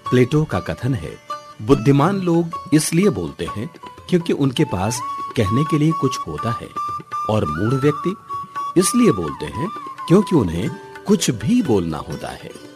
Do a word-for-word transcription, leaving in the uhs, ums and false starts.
प्लेटो का कथन है, बुद्धिमान लोग इसलिए बोलते हैं क्योंकि उनके पास कहने के लिए कुछ होता है, और मूढ़ व्यक्ति इसलिए बोलते हैं क्योंकि उन्हें कुछ भी बोलना होता है।